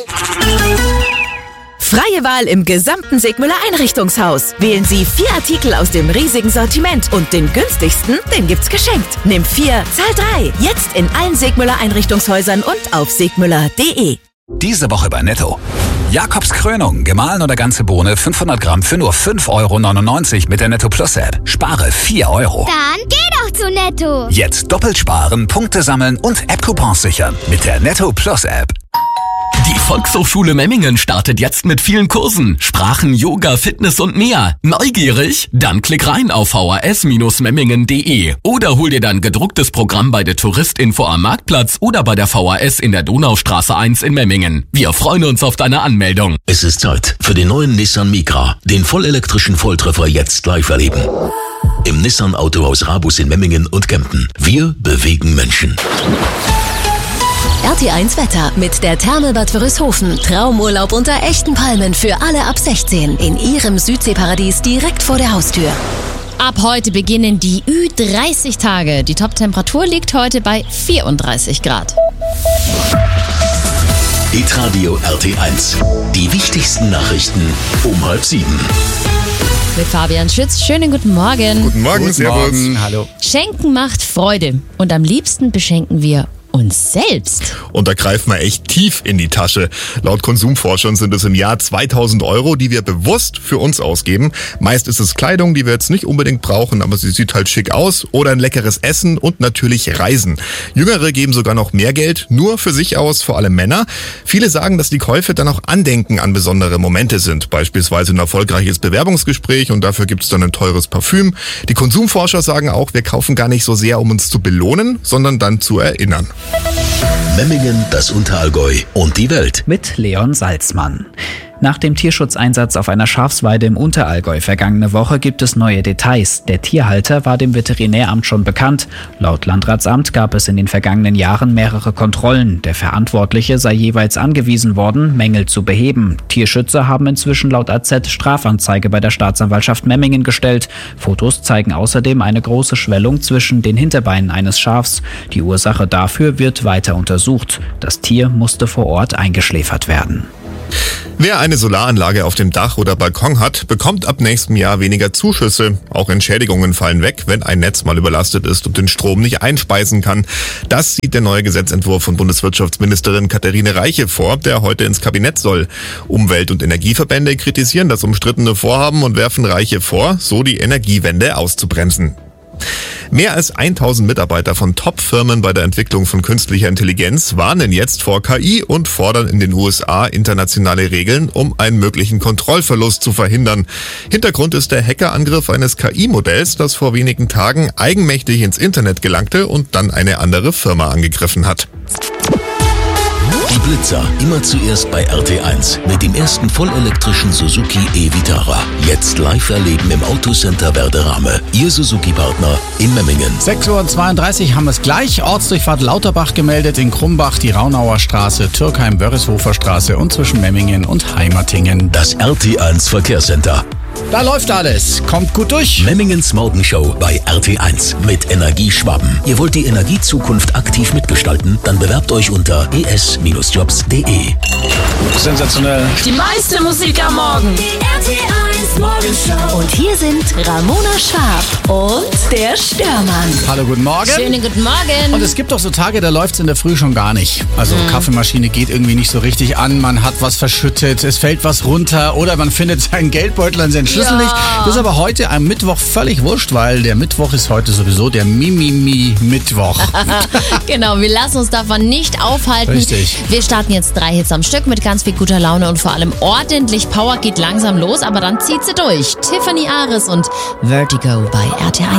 Freie Wahl im gesamten Segmüller Einrichtungshaus. Wählen Sie 4 Artikel aus dem riesigen Sortiment und den günstigsten, den gibt's geschenkt. Nimm 4, zahl 3. Jetzt in allen Segmüller Einrichtungshäusern und auf segmüller.de. Diese Woche bei Netto. Jakobs Krönung, gemahlen oder ganze Bohne, 500 Gramm für nur 5,99 € mit der Netto Plus App. Spare 4 €. Dann geh doch zu Netto. Jetzt doppelt sparen, Punkte sammeln und App-Coupons sichern mit der Netto Plus App. Die Volkshochschule Memmingen startet jetzt mit vielen Kursen. Sprachen, Yoga, Fitness und mehr. Neugierig? Dann klick rein auf vhs-memmingen.de oder hol dir dein gedrucktes Programm bei der Touristinfo am Marktplatz oder bei der VHS in der Donaustraße 1 in Memmingen. Wir freuen uns auf deine Anmeldung. Es ist Zeit für den neuen Nissan Micra. Den vollelektrischen Volltreffer jetzt live erleben. Im Nissan Autohaus Rabus in Memmingen und Kempten. Wir bewegen Menschen. RT1 Wetter mit der Therme Bad Wörishofen. Traumurlaub unter echten Palmen für alle ab 16 in Ihrem Südseeparadies direkt vor der Haustür. Ab heute beginnen die Ü30-Tage. Die Top-Temperatur liegt heute bei 34 Grad. Hitradio RT1. Die wichtigsten Nachrichten um 6:30. Mit Fabian Schütz. Schönen guten Morgen. Guten Morgen, servus. Hallo. Schenken macht Freude. Und am liebsten beschenken wir uns selbst. Und da greifen wir echt tief in die Tasche. Laut Konsumforschern sind es im Jahr 2000 €, die wir bewusst für uns ausgeben. Meist ist es Kleidung, die wir jetzt nicht unbedingt brauchen, aber sie sieht halt schick aus. Oder ein leckeres Essen und natürlich Reisen. Jüngere geben sogar noch mehr Geld nur für sich aus, vor allem Männer. Viele sagen, dass die Käufe dann auch Andenken an besondere Momente sind. Beispielsweise ein erfolgreiches Bewerbungsgespräch und dafür gibt es dann ein teures Parfüm. Die Konsumforscher sagen auch, wir kaufen gar nicht so sehr, um uns zu belohnen, sondern dann zu erinnern. Memmingen, das Unterallgäu und die Welt. Mit Leon Salzmann. Nach dem Tierschutzeinsatz auf einer Schafsweide im Unterallgäu vergangene Woche gibt es neue Details. Der Tierhalter war dem Veterinäramt schon bekannt. Laut Landratsamt gab es in den vergangenen Jahren mehrere Kontrollen. Der Verantwortliche sei jeweils angewiesen worden, Mängel zu beheben. Tierschützer haben inzwischen laut AZ Strafanzeige bei der Staatsanwaltschaft Memmingen gestellt. Fotos zeigen außerdem eine große Schwellung zwischen den Hinterbeinen eines Schafs. Die Ursache dafür wird weiter untersucht. Das Tier musste vor Ort eingeschläfert werden. Wer eine Solaranlage auf dem Dach oder Balkon hat, bekommt ab nächstem Jahr weniger Zuschüsse. Auch Entschädigungen fallen weg, wenn ein Netz mal überlastet ist und den Strom nicht einspeisen kann. Das sieht der neue Gesetzentwurf von Bundeswirtschaftsministerin Katharine Reiche vor, der heute ins Kabinett soll. Umwelt- und Energieverbände kritisieren das umstrittene Vorhaben und werfen Reiche vor, so die Energiewende auszubremsen. Mehr als 1000 Mitarbeiter von Top-Firmen bei der Entwicklung von künstlicher Intelligenz warnen jetzt vor KI und fordern in den USA internationale Regeln, um einen möglichen Kontrollverlust zu verhindern. Hintergrund ist der Hackerangriff eines KI-Modells, das vor wenigen Tagen eigenmächtig ins Internet gelangte und dann eine andere Firma angegriffen hat. Die Blitzer, immer zuerst bei RT1 mit dem ersten vollelektrischen Suzuki e-Vitara. Jetzt live erleben im Autocenter Werderame. Ihr Suzuki-Partner in Memmingen. 6:32 Uhr haben wir es gleich. Ortsdurchfahrt Lauterbach gemeldet in Krumbach, die Raunauer Straße, Türkheim-Börrishofer Straße und zwischen Memmingen und Heimatingen. Das RT1 Verkehrscenter. Da läuft alles. Kommt gut durch. Memmingens Morgenshow bei RT1 mit Energieschwaben. Ihr wollt die Energiezukunft aktiv mitgestalten? Dann bewerbt euch unter es-jobs.de. Sensationell. Die meiste Musik am Morgen. Die RT1 Morgenshow. Und hier sind Ramona Schwab und der Störmann. Hallo, guten Morgen. Schönen guten Morgen. Und es gibt doch so Tage, da läuft's in der Früh schon gar nicht. Also Kaffeemaschine geht irgendwie nicht so richtig an, man hat was verschüttet, es fällt was runter oder man findet seinen Geldbeutel an seinen Schlüssel nicht. Das ist aber heute am Mittwoch völlig wurscht, weil der Mittwoch ist heute sowieso der Mimimi-Mittwoch. Genau, wir lassen uns davon nicht aufhalten. Richtig. Wir starten jetzt 3 Hits am Stück mit ganz viel guter Laune und vor allem ordentlich Power. Geht langsam los, aber dann zieht sie durch. Tiffany Ares und Vertigo bei RT1.